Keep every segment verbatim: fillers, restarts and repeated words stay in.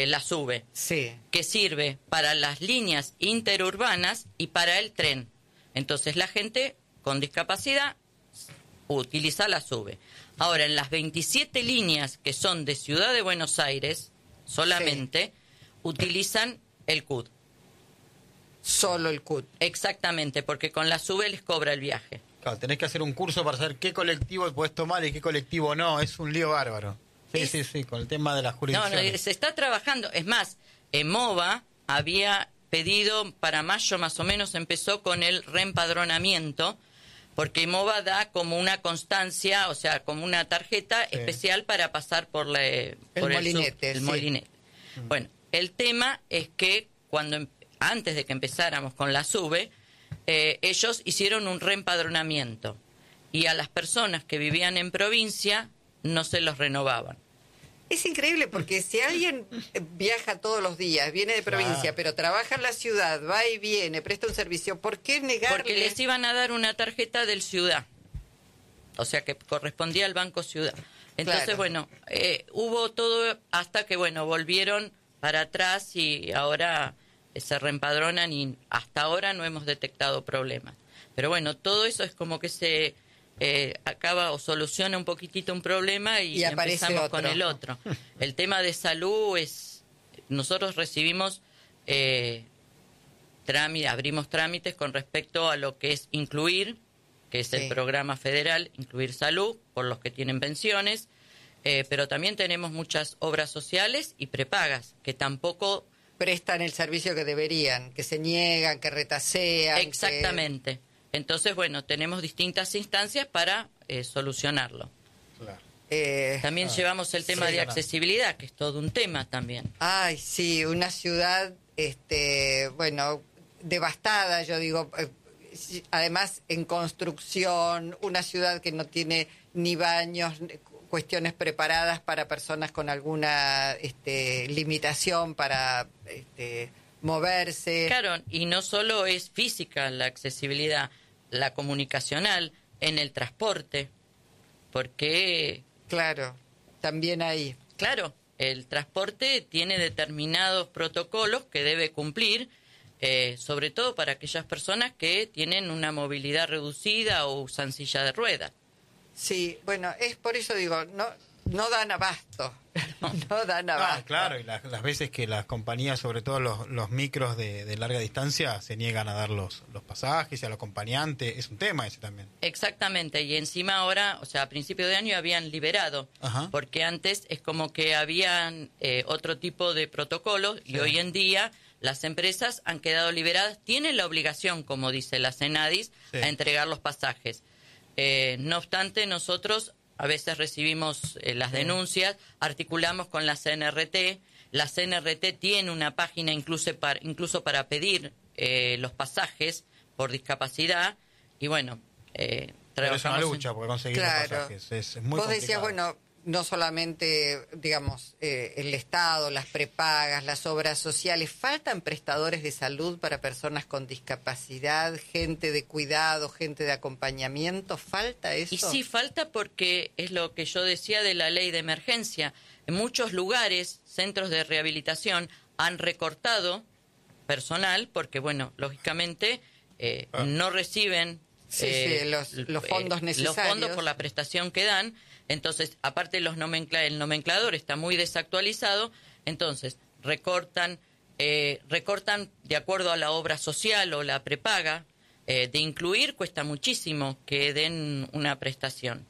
la SUBE, sí. que sirve para las líneas interurbanas y para el tren. Entonces la gente con discapacidad utiliza la SUBE. Ahora, en las veintisiete líneas que son de Ciudad de Buenos Aires, solamente sí. utilizan el C U D. Solo el C U D. Exactamente, porque con la SUBE les cobra el viaje. Claro, tenés que hacer un curso para saber qué colectivo podés tomar y qué colectivo no. Es un lío bárbaro. Sí, es... sí, sí, con el tema de las jurisdicciones. No, no, se está trabajando. Es más, EMOVA había pedido para mayo más o menos, empezó con el reempadronamiento, porque EMOVA da como una constancia, o sea, como una tarjeta sí. especial para pasar por, la, por el, el molinete. El sí. molinete. Mm. Bueno, el tema es que cuando antes de que empezáramos con la SUBE, eh, ellos hicieron un reempadronamiento y a las personas que vivían en provincia no se los renovaban. Es increíble porque si alguien viaja todos los días, viene de provincia, claro. pero trabaja en la ciudad, va y viene, presta un servicio, ¿por qué negarle? Porque les iban a dar una tarjeta del Ciudad, o sea que correspondía al Banco Ciudad. Entonces, claro. bueno, eh, hubo todo hasta que, bueno, volvieron para atrás y ahora se reempadronan y hasta ahora no hemos detectado problemas. Pero bueno, todo eso es como que se... Eh, acaba o soluciona un poquitito un problema y, y empezamos otro. con el otro. El tema de salud es, nosotros recibimos eh, trámite, abrimos trámites con respecto a lo que es incluir, que es sí. el programa federal, incluir salud, por los que tienen pensiones, eh, pero también tenemos muchas obras sociales y prepagas, que tampoco prestan el servicio que deberían, que se niegan, que retasean. Exactamente. Que... Entonces, bueno, tenemos distintas instancias para eh, solucionarlo. Claro. Eh, también ah, llevamos el tema sí, de accesibilidad, que es todo un tema también. Ay, sí, una ciudad, este, bueno, devastada, yo digo, eh, además en construcción, una ciudad que no tiene ni baños, cuestiones preparadas para personas con alguna este, limitación para... Este, moverse. Claro, y no solo es física la accesibilidad, la comunicacional, en el transporte, porque... Claro, también ahí. Claro, el transporte tiene determinados protocolos que debe cumplir, eh, sobre todo para aquellas personas que tienen una movilidad reducida o usan silla de ruedas. Sí, bueno, es por eso digo, no... No dan abasto, no, no dan abasto. Ah, claro, y las, las veces que las compañías, sobre todo los, los micros de, de larga distancia, se niegan a dar los, los pasajes y al acompañante, es un tema ese también. Exactamente, y encima ahora, o sea, a principio de año habían liberado, Ajá. porque antes es como que habían eh, otro tipo de protocolos sí. y hoy en día las empresas han quedado liberadas, tienen la obligación, como dice la CENADIS, sí. a entregar los pasajes. Eh, no obstante, nosotros... A veces recibimos eh, las denuncias, articulamos con la C N R T. La C N R T tiene una página incluso para, incluso para pedir eh, los pasajes por discapacidad. Y bueno, eh, Pero es una lucha porque conseguir claro. los pasajes. Es, es muy Vos complicado. decías, bueno, no solamente, digamos, eh, el Estado, las prepagas, las obras sociales, ¿faltan prestadores de salud para personas con discapacidad, gente de cuidado, gente de acompañamiento? ¿Falta eso? Y sí, falta porque es lo que yo decía de la ley de emergencia. En muchos lugares, centros de rehabilitación han recortado personal porque, bueno, lógicamente eh, ah. no reciben sí, eh, sí, los, los fondos necesarios. Los fondos por la prestación que dan. Entonces, aparte los nomencla el nomenclador está muy desactualizado, entonces recortan eh, recortan de acuerdo a la obra social o la prepaga. Eh, de incluir cuesta muchísimo que den una prestación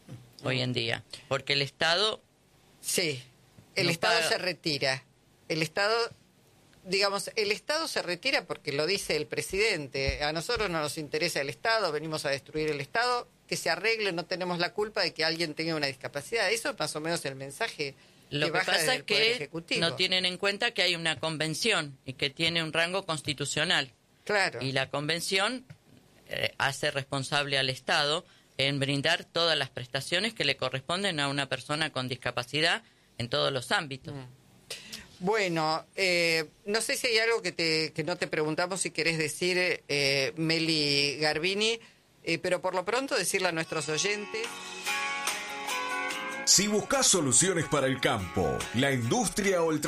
hoy en día, porque el Estado... Sí, el no Estado paga. se retira. El Estado, digamos, el Estado se retira porque lo dice el presidente. A nosotros no nos interesa el Estado, venimos a destruir el Estado... que se arregle, no tenemos la culpa de que alguien tenga una discapacidad. Eso es más o menos el mensaje Lo que, que baja pasa es que no tienen tienen en cuenta que hay una convención y que tiene un rango constitucional. Claro. Y la convención eh, hace responsable al Estado en brindar todas las prestaciones que le corresponden a una persona con discapacidad en todos los ámbitos. Mm. Bueno, eh, no sé si hay algo que, te, que no te preguntamos, si querés decir, eh, Meli Garbini, Eh, pero por lo pronto decirle a nuestros oyentes... Si buscas soluciones para el campo, la industria o el